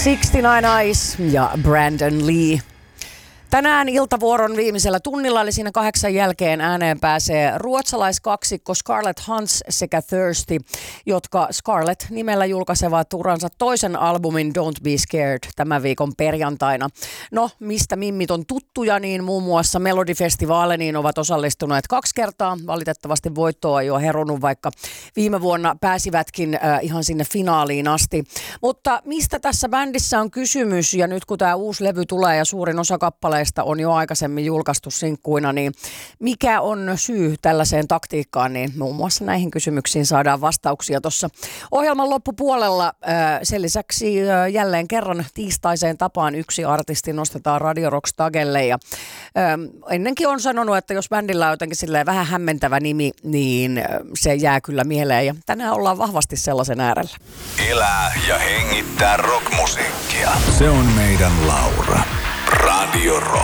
69 Eyes ja Brandon Lee. Tänään iltavuoron viimeisellä tunnilla, eli siinä 8 jälkeen ääneen pääsee ruotsalaiskaksikko Scarlett Hans sekä Thirsty, jotka Scarlett-nimellä julkaisevat uransa toisen albumin Don't Be Scared tämän viikon perjantaina. No, mistä mimmit on tuttuja, niin muun muassa Melodifestivaaleniin ovat osallistuneet 2 kertaa. Valitettavasti voittoa ei ole herunut, vaikka viime vuonna pääsivätkin ihan sinne finaaliin asti. Mutta mistä tässä bändissä on kysymys, ja nyt kun tämä uusi levy tulee ja suurin osa kappaleista on jo aikaisemmin julkaistu sinkkuina, niin mikä on syy tällaiseen taktiikkaan, niin muun muassa näihin kysymyksiin saadaan vastauksia tuossa ohjelman loppupuolella. Sen lisäksi jälleen kerran tiistaiseen tapaan yksi artisti nostetaan Radio Rocks tagelle, ja ennenkin on sanonut, että jos bändillä on jotenkin silleen vähän hämmentävä nimi, niin se jää kyllä mieleen, ja tänään ollaan vahvasti sellaisen äärellä. Elää ja hengittää rockmusiikkia. Se on meidän Laura. Radio Rock.